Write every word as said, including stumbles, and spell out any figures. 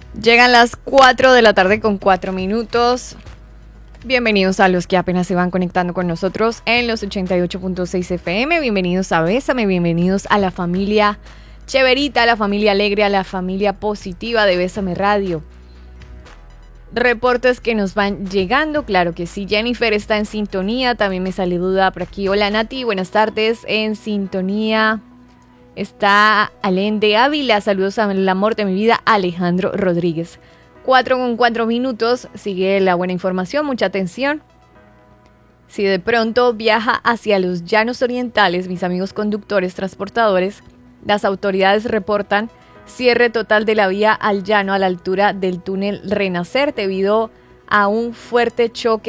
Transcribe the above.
Llegan las cuatro de la tarde con cuatro minutos. Bienvenidos a los que apenas se van conectando con nosotros en los ochenta y ocho punto seis F M. Bienvenidos a Bésame, bienvenidos a la familia Cheverita, a la familia alegre, a la familia positiva de Bésame Radio. Reportes que nos van llegando, claro que sí. Jennifer está en sintonía, también me saluda por aquí. Hola Nati, buenas tardes, en sintonía. Está Alén de Ávila, saludos al amor de mi vida, Alejandro Rodríguez. Cuatro con cuatro minutos, sigue la buena información, mucha atención. Si de pronto viaja hacia los llanos orientales, mis amigos conductores, transportadores, las autoridades reportan cierre total de la vía al llano a la altura del túnel Renacer debido a un fuerte choque